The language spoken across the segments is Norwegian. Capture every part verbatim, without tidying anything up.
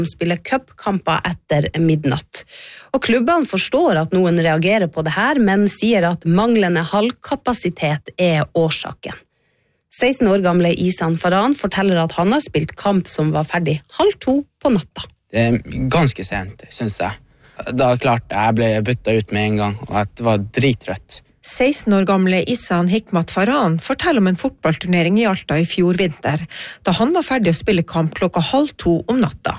spiller cupkamper etter midnatt. Og klubbene forstår at noen reagerer på det her, men sier at manglende hallkapasitet er årsaken. seksten år gamle Isan Farhan forteller at han har spilt kamp som var ferdig halv to på natta. Det er ganske sent, synes jeg. Da klart jeg ble byttet ut med en gang, og at det var drittrøtt. seksten år gamle Isan Hikmat Farhan forteller om en fotballturnering i Alta i fjor vinter, da han var ferdig å spille kamp klokka halv to om natta.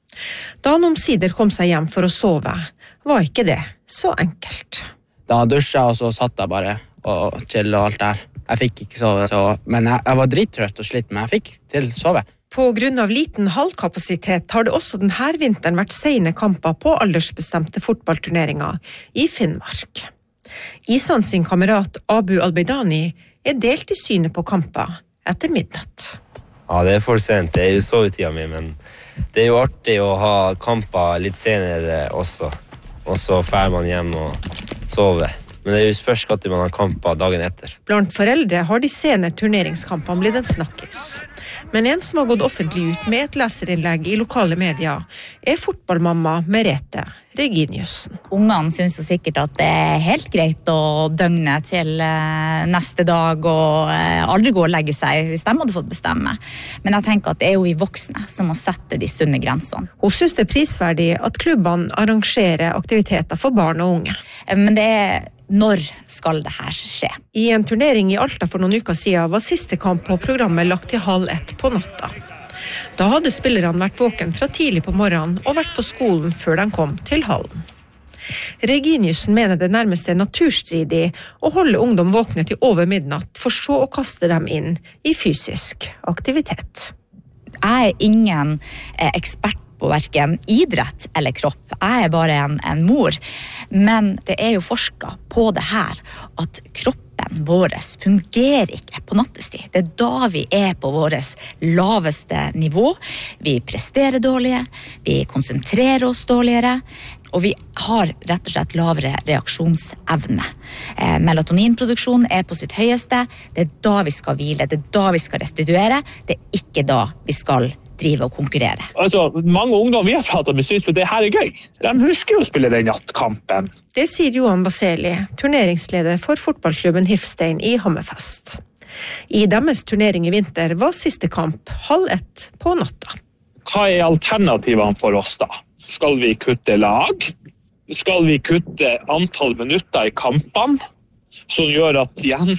Da han omsider kom seg hjem for å sove, var ikke det så enkelt. Da dusjet jeg, og så satt jeg bare og chill og alt der. Jeg fikk ikke sove, så, men jeg, jeg var drittrøtt og slitt, men jeg fikk til sove. På grunn av liten hallkapasitet har det også denne vinteren vært sene kamper på aldersbestemte fotballturneringer i Finnmark. Isan sin kamerat Abu Albeidani er delt i synet på kamper etter midnatt. Ja, det er for sent. Det er jo sovetida mi, men det er jo artig å ha kamper litt senere også. Og så fer man hjem og sover. Men det er jo først at man har kamper dagen etter. Blant foreldre har de sene turneringskampene blitt en snakkis. Men en som har gått offentlig ut med et leserinnlegg i lokale medier, er fotballmamma Merete Reginiussen. Ungene synes jo sikkert at det er helt greit å døgne til neste dag og aldri gå og legge seg hvis de hadde fått bestemme. Men jeg tenker at det er jo vi voksne som må sette de sunne grensene. Hun synes det er prisverdig at klubbene arrangerer aktiviteter for barn og unge. Men det er når skal det her skje? I en turnering i Alta for noen uker siden var siste kamp på programmet lagt til halv ett på natta. Da hadde spillerne vært våken fra tidlig på morgenen og vært på skolen før de kom til hallen. Reginiussen mener det nærmest er naturstridig å holde ungdom våkne til over midnatt, for så å kaste dem inn i fysisk aktivitet. Jeg er ingen eh, ekspert på hverken idrett eller kropp. Jeg er bare en, en mor. Men det er jo forsket på det her, at kroppen vår fungerer ikke på nattestid. Det er da vi er på vårt laveste nivå. Vi presterer dårlige, vi konsentrerer oss dårligere, og vi har rett og slett lavere reaksjonsevne. Eh, melatoninproduksjonen er på sitt høyeste. Det er da vi skal hvile, det er da vi skal restituere. Det er ikke da vi skal drive og konkurrere. Altså, mange ungdom vi har pratet med synes jo det her er gøy. De husker jo å spille den nattkampen. Det sier Johan Baseli, turneringsleder for fotballklubben Hifstein i Hammerfest. I deres turnering i vinter var siste kamp halv ett på natta. Hva er alternativene for oss da? Skal vi kutte lag? Skal vi kutte antall minutter i kampene? Som gjør at igjen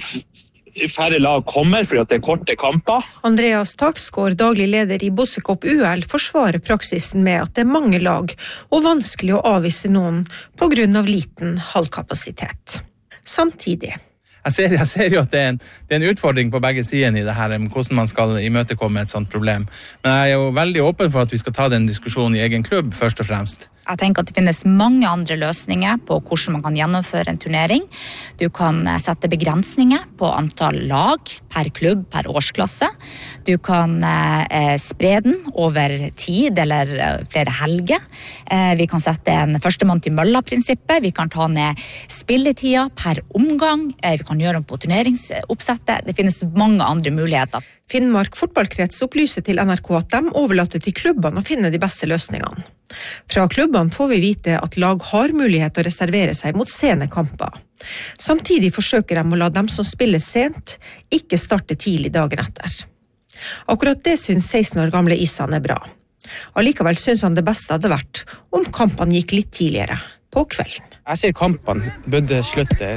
færre lag kommer for at det er korte kamper. Andreas Taksgaard, daglig leder i Bossekopp U L, forsvarer praksisen med at det er mange lag og vanskelig å avvise noen på grunn av liten hallkapasitet. Samtidig. Jeg ser, jeg ser jo at det er, en, det er en utfordring på begge sider i det her, hvordan man skal imøtekomme et sånt problem. Men jeg er jo veldig åpen for at vi skal ta den diskusjonen i egen klubb, først og fremst. Jeg tenker at det finnes mange andre løsninger på hvordan man kan gjennomføre en turnering. Du kan sette begrensninger på antall lag per klubb, per årsklasse. Du kan eh, spre den over tid eller flere helger. Eh, vi kan sette en førstemann til mølla-prinsippet. Vi kan ta ned spilletida per omgang. Eh, vi kan gjøre om på turneringsoppsettet. Det finnes mange andre muligheter. Finnmark fotballkrets opplyser til N R K at de overlater til klubbene å finne de beste løsningene. Fra klubbene får vi vite at lag har mulighet til å reservere seg mot sene kamper. Samtidig forsøker de å la dem som spiller sent, ikke starte tidlig dagen etter. Akkurat det synes seksten år gamle Isan er bra. Allikevel synes han det beste hadde vært om kampene gikk litt tidligere på kvelden. Jeg sier kampene burde slutte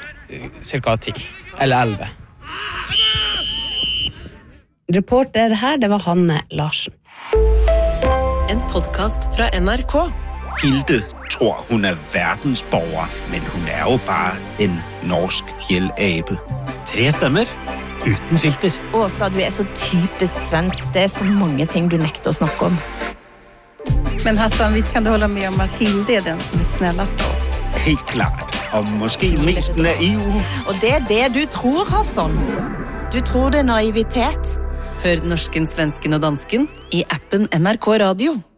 cirka ti eller elleve. Reporter her, det var Hanne Larsen. En podcast fra N R K. Hilde tror hun er verdensborger, men hun er jo bare en norsk fjellabe. Tre stemmer, uten filter. Åsa, du er så typisk svensk. Det er så mange ting du nekter å snakke om. Men Hassan, visst kan du holde med om at Hilde er den som er snällast av oss? Helt klart, og måske mest naiv. Og det er det du tror, Hassan. Du tror det er naivitet. Hør norsken, svensken og dansken i appen N R K Radio.